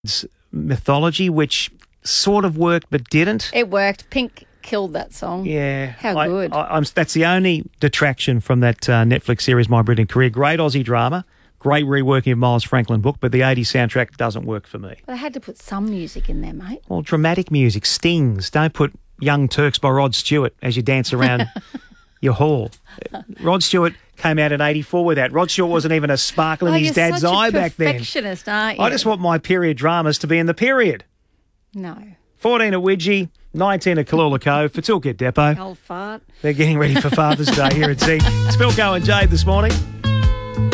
mythology, which sort of worked but didn't. It worked. Pink killed that song. Yeah. How good. That's the only detraction from that Netflix series, My Brilliant Career. Great Aussie drama, great reworking of Miles Franklin book, but the 80s soundtrack doesn't work for me. But I had to put some music in there, mate. Well, dramatic music, stings. Don't put Young Turks by Rod Stewart as you dance around your hall. Rod Stewart came out in 84 with that. Rod Stewart wasn't even a sparkle in his dad's eye back then. You're such a perfectionist, aren't you? I just want my period dramas to be in the period. No. 14 at Widgie, 19 at Kalula Cove, Fatilkit Depot. Old fart. They're getting ready for Father's Day here at Zing. Spilko and Jade this morning.